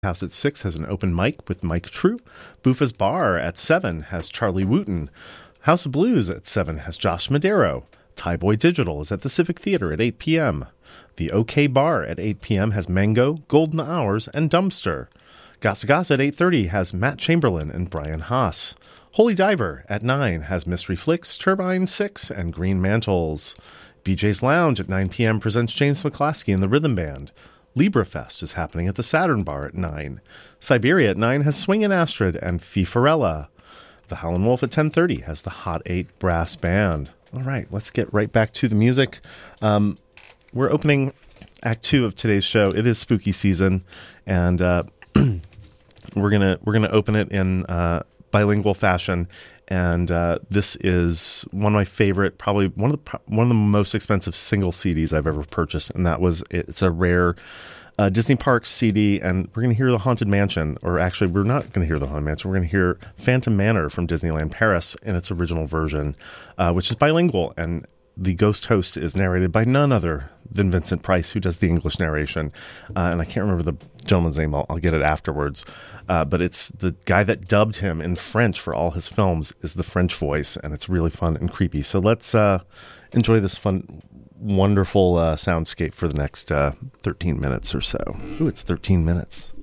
House at 6 has an open mic with Mike True. Buffa's Bar at 7 has Charlie Wooten. House of Blues at 7 has Josh Madero. Thai Boy Digital is at the Civic Theater at 8 p.m. The OK Bar at 8 p.m. has Mango, Golden Hours, and Dumpster. Gotsa Gotsa at 8:30 has Matt Chamberlain and Brian Haas. Holy Diver at 9 has Mystery Flicks, Turbine 6, and Green Mantles. BJ's Lounge at 9 p.m. presents James McClaskey and the Rhythm Band. LibraFest is happening at the Saturn Bar at 9. Siberia at 9 has Swingin' Astrid and Fifarella. The Howlin' Wolf at 10:30 has the Hot 8 Brass Band. All right, let's get right back to the music. We're opening Act 2 of today's show. It is spooky season, and we're gonna open it in bilingual fashion. And this is one of my favorite, probably one of the most expensive single CDs I've ever purchased, and it's a rare Disney Parks CD. And we're going to hear The Haunted Mansion, or actually, we're not going to hear The Haunted Mansion. We're going to hear Phantom Manor from Disneyland Paris in its original version, which is bilingual, and the ghost host is narrated by none other than Vincent Price, who does the English narration. And I can't remember the gentleman's name. I'll get it afterwards. But it's the guy that dubbed him in French for all his films is the French voice, and it's really fun and creepy. So let's enjoy this fun, wonderful soundscape for the next 13 minutes or so. Ooh, it's 13 minutes.